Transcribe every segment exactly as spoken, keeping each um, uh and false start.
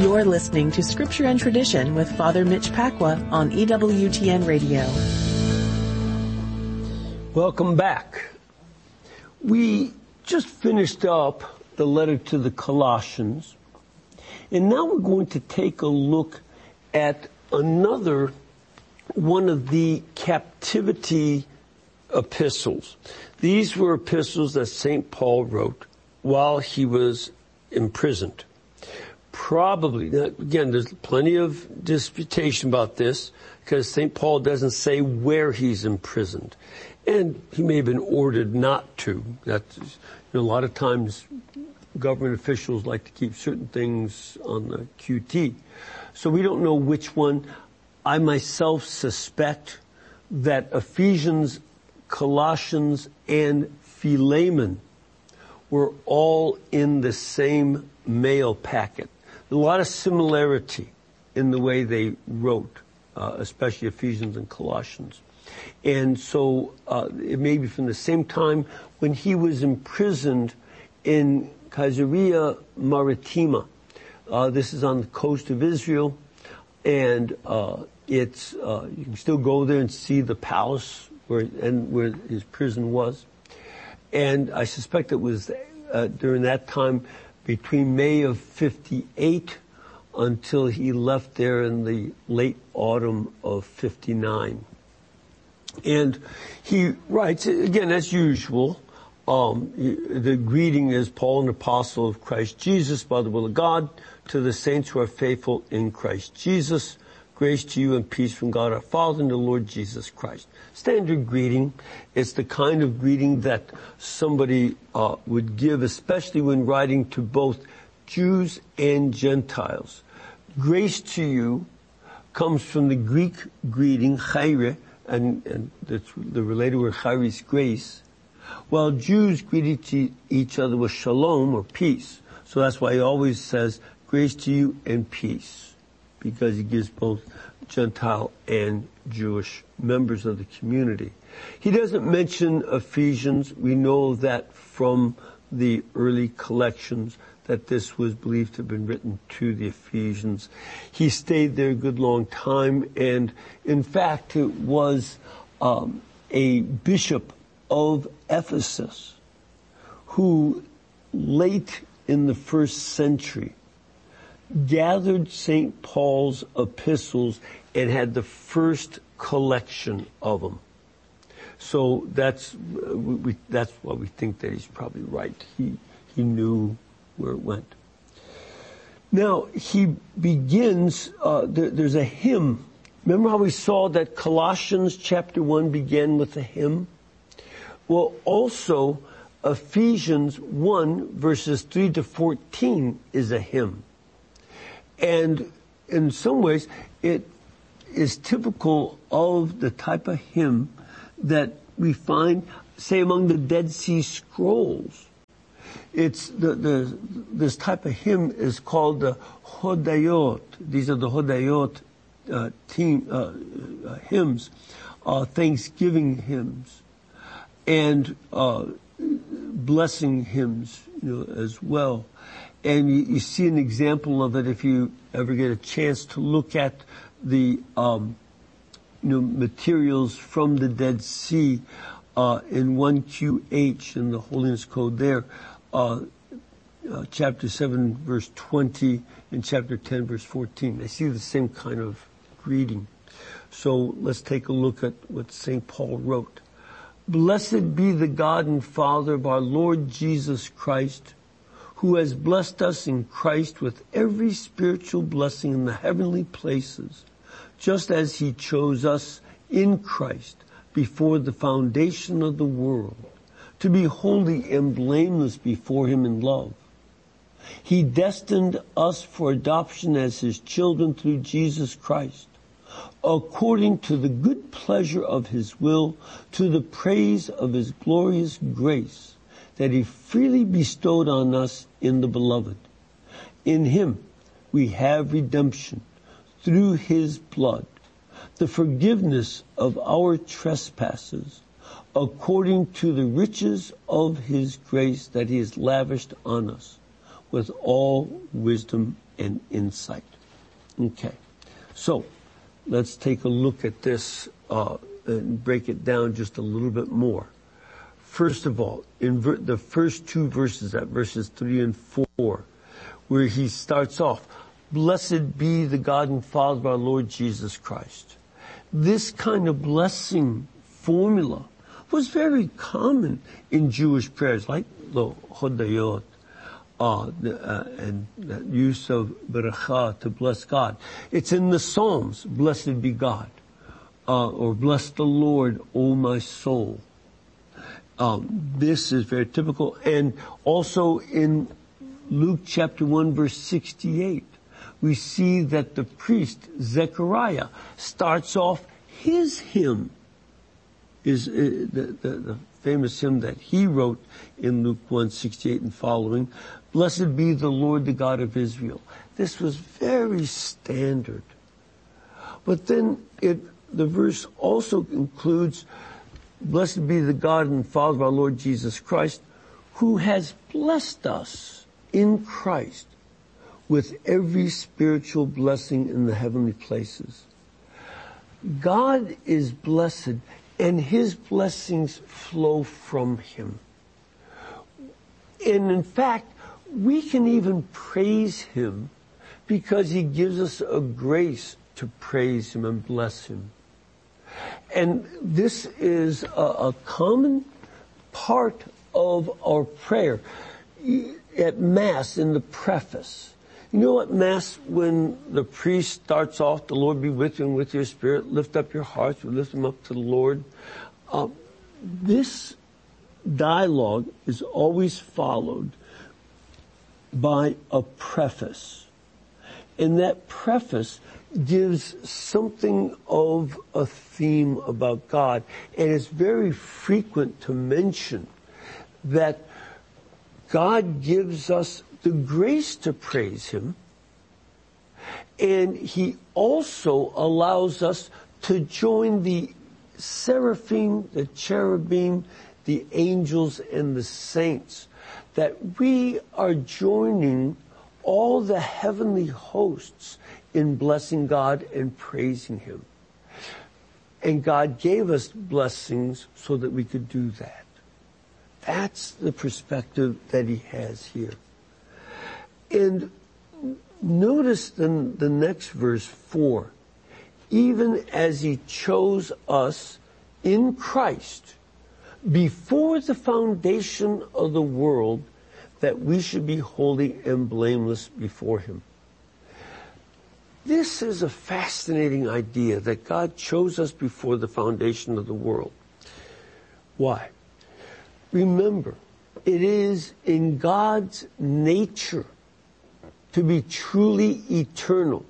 You're listening to Scripture and Tradition with Father Mitch Pacwa on E W T N Radio. Welcome back. We just finished up the letter to the Colossians, and now we're going to take a look at another one of the captivity epistles. These were epistles that Saint Paul wrote while he was imprisoned. Probably, again, there's plenty of disputation about this because Saint Paul doesn't say where he's imprisoned. And he may have been ordered not to. That's, you know, a lot of times government officials like to keep certain things on the Q T. So we don't know which one. I myself suspect that Ephesians, Colossians, and Philemon were all in the same mail packet. A lot of similarity in the way they wrote, uh, especially Ephesians and Colossians. And so uh, it may be from the same time when he was imprisoned in Caesarea Maritima. Uh, this is on the coast of Israel, and uh, it's uh, you can still go there and see the palace where and where his prison was. And I suspect it was uh, during that time between May of fifty-eight until he left there in the late autumn of fifty-nine. And he writes, again, as usual, um, the greeting is Paul, an apostle of Christ Jesus, by the will of God, to the saints who are faithful in Christ Jesus. Grace to you and peace from God our Father and the Lord Jesus Christ. Standard greeting. It's the kind of greeting that somebody uh, would give, especially when writing to both Jews and Gentiles. Grace to you comes from the Greek greeting, chaire, and, and the, the related word chaire is grace, while Jews greeted each other with shalom or peace. So that's why he always says grace to you and peace, because he gives both Gentile and Jewish members of the community. He doesn't mention Ephesians. We know that from the early collections that this was believed to have been written to the Ephesians. He stayed there a good long time, and in fact it was um, a bishop of Ephesus who late in the first century gathered Saint Paul's epistles and had the first collection of them. So that's we, that's why we think that he's probably right. He he knew where it went. Now he begins. Uh, there, there's a hymn. Remember how we saw that Colossians chapter one began with a hymn? Well, also Ephesians one verses three to fourteen is a hymn. And in some ways, it is typical of the type of hymn that we find, say, among the Dead Sea Scrolls. It's the, the this type of hymn is called the Hodayot. These are the Hodayot uh, team, uh, uh, hymns, uh, Thanksgiving hymns, and uh, blessing hymns, you know, as well. And you, you see an example of it if you ever get a chance to look at the um, you know, materials from the Dead Sea uh, in one Q H in the Holiness Code there, uh, uh, chapter seven, verse twenty, and chapter ten, verse fourteen. They see the same kind of greeting. So let's take a look at what Saint Paul wrote. Blessed be the God and Father of our Lord Jesus Christ, who has blessed us in Christ with every spiritual blessing in the heavenly places, just as he chose us in Christ before the foundation of the world, to be holy and blameless before him in love. He destined us for adoption as his children through Jesus Christ, according to the good pleasure of his will, to the praise of his glorious grace, that he freely bestowed on us in the Beloved. In him we have redemption through his blood, the forgiveness of our trespasses, according to the riches of his grace that he has lavished on us with all wisdom and insight. Okay, so let's take a look at this uh, and break it down just a little bit more. First of all, in ver- the first two verses, at verses three and four, where he starts off, "Blessed be the God and Father of our Lord Jesus Christ." This kind of blessing formula was very common in Jewish prayers, like the Hodayot, uh, the, uh, and the use of Beracha to bless God. It's in the Psalms, "Blessed be God," uh, or "Bless the Lord, O my soul." Um, this is very typical, and also in Luke chapter one, verse sixty-eight, we see that the priest Zechariah starts off his hymn, is uh, the, the, the famous hymn that he wrote in Luke one sixty-eight and following, "Blessed be the Lord, the God of Israel." This was very standard. But then it, the verse also includes, "Blessed be the God and Father of our Lord Jesus Christ, who has blessed us in Christ with every spiritual blessing in the heavenly places." God is blessed, and his blessings flow from him. And in fact, we can even praise him because he gives us a grace to praise him and bless him. And this is a, a common part of our prayer at Mass in the preface. You know at Mass, when the priest starts off, "The Lord be with you and with your spirit, lift up your hearts, we lift them up to the Lord." Uh, this dialogue is always followed by a preface. And that preface gives something of a theme about God. And it's very frequent to mention that God gives us the grace to praise him, and he also allows us to join the seraphim, the cherubim, the angels, and the saints, that we are joining all the heavenly hosts in blessing God and praising him. And God gave us blessings so that we could do that. That's the perspective that he has here. And notice the, the next verse, four. "Even as he chose us in Christ before the foundation of the world, that we should be holy and blameless before him." This is a fascinating idea, that God chose us before the foundation of the world. Why? Remember, it is in God's nature to be truly eternal.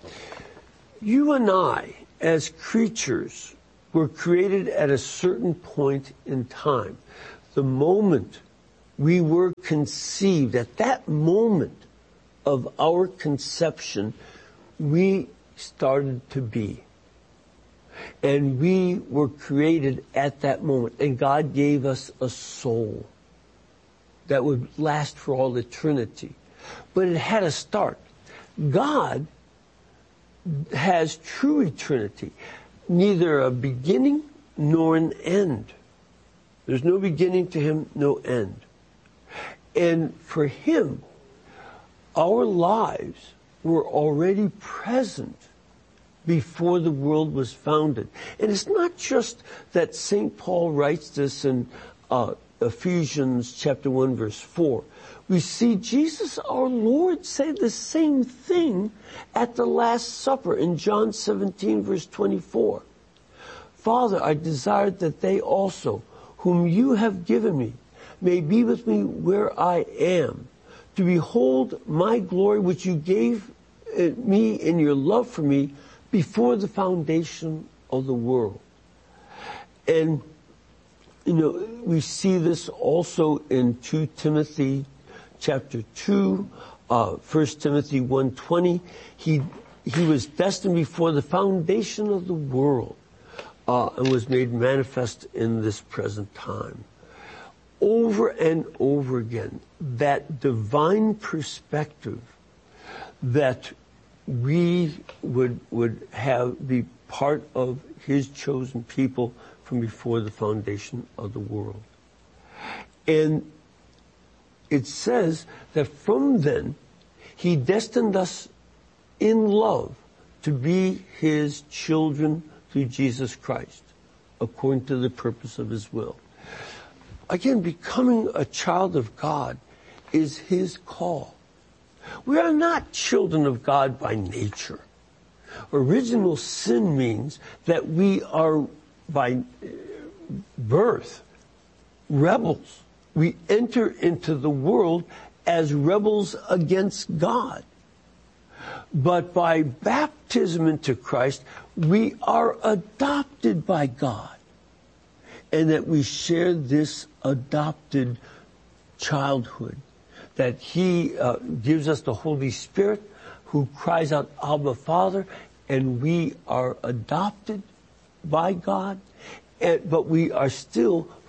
You and I, as creatures, were created at a certain point in time. The moment we were conceived, at that moment of our conception, we started to be. And we were created at that moment. And God gave us a soul that would last for all eternity. But it had a start. God has true eternity, neither a beginning nor an end. There's no beginning to him, no end. And for him, our lives were already present before the world was founded. And it's not just that Saint Paul writes this in uh, Ephesians chapter one, verse four. We see Jesus our Lord say the same thing at the Last Supper in John seventeen, verse twenty-four. "Father, I desire that they also, whom you have given me, may be with me where I am, to behold my glory which you gave me in your love for me before the foundation of the world." And, you know, we see this also in Second Timothy chapter two, uh, First Timothy one twenty. He, he was destined before the foundation of the world, uh, and was made manifest in this present time. Over and over again, that divine perspective that we would would have be part of his chosen people from before the foundation of the world. And it says that from then, he destined us in love to be his children through Jesus Christ, according to the purpose of his will. Again, becoming a child of God is his call. We are not children of God by nature. Original sin means that we are by birth rebels. We enter into the world as rebels against God. But by baptism into Christ, we are adopted by God. And that we share this adopted childhood. That he uh, gives us the Holy Spirit who cries out, Abba, Father, and we are adopted by God, and, but we are still